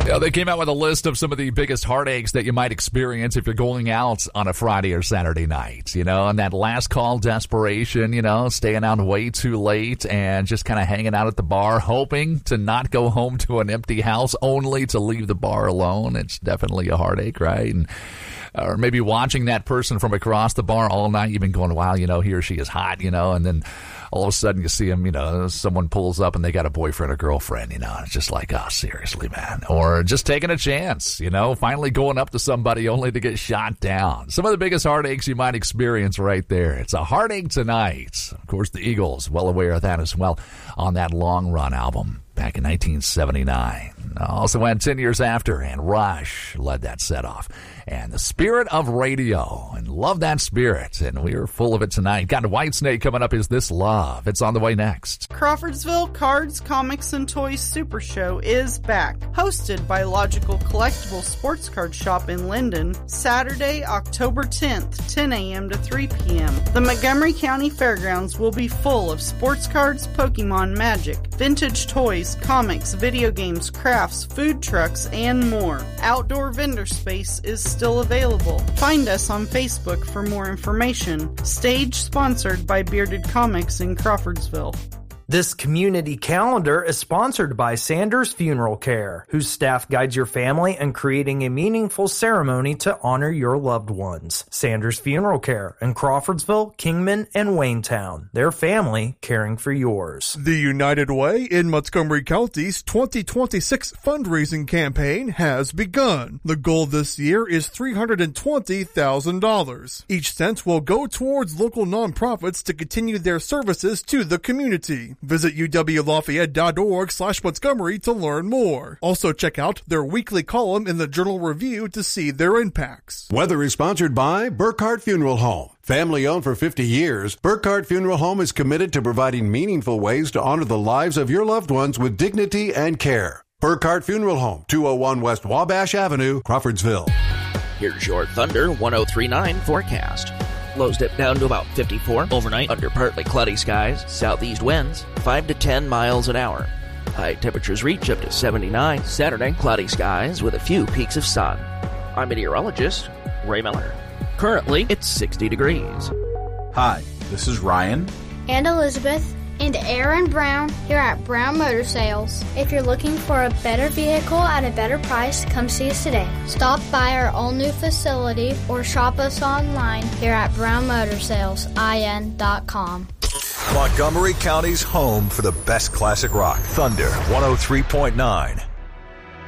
Yeah, they came out with a list of some of the biggest heartaches that you might experience if you're going out on a Friday or Saturday night, and that last call desperation, staying out way too late and just kind of hanging out at the bar, hoping to not go home to an empty house, only to leave the bar alone. It's definitely a heartache, right? Or maybe watching that person from across the bar all night, you've been going, wow, he or she is hot, and then all of a sudden you see them, someone pulls up and they got a boyfriend or girlfriend, it's just like, oh, seriously, man. Or just taking a chance, finally going up to somebody only to get shot down. Some of the biggest heartaches you might experience right there. It's a heartache tonight. Of course, the Eagles, well aware of that as well on that Long Run album back in 1979. Also went 10 years after, and Rush led that set off. And the spirit of radio, and love that spirit, and we are full of it tonight. Got Whitesnake coming up. Is This Love? It's on the way next. Crawfordsville Cards, Comics, and Toys Super Show is back. Hosted by Logical Collectible Sports Card Shop in Linden, Saturday, October 10th, 10 a.m. to 3 p.m. The Montgomery County Fairgrounds will be full of sports cards, Pokemon, Magic, vintage toys, comics, video games, crafts, food trucks, and more. Outdoor vendor space is still available. Find us on Facebook for more information. Stage sponsored by Bearded Comics in Crawfordsville. This community calendar is sponsored by Sanders Funeral Care, whose staff guides your family in creating a meaningful ceremony to honor your loved ones. Sanders Funeral Care in Crawfordsville, Kingman, and Waynetown. Their family caring for yours. The United Way in Montgomery County's 2026 fundraising campaign has begun. The goal this year is $320,000. Each cent will go towards local nonprofits to continue their services to the community. Visit uwlafayette.org/Montgomery to learn more. Also check out their weekly column in the Journal Review to see their impacts. Weather is sponsored by Burkhart Funeral Home. Family owned for 50 years, Burkhart Funeral Home is committed to providing meaningful ways to honor the lives of your loved ones with dignity and care. Burkhart Funeral Home, 201 West Wabash Avenue, Crawfordsville. Here's your Thunder 1039 forecast. Lows dip down to about 54 overnight under partly cloudy skies, southeast winds 5 to 10 miles an hour. High temperatures reach up to 79 Saturday, cloudy skies with a few peaks of sun. I'm meteorologist Ray Miller. Currently, it's 60 degrees. Hi, this is Ryan and Elizabeth and Aaron Brown here at Brown Motor Sales. If you're looking for a better vehicle at a better price, come see us today. Stop by our all-new facility or shop us online here at brownmotorsalesin.com. Montgomery County's home for the best classic rock. Thunder 103.9.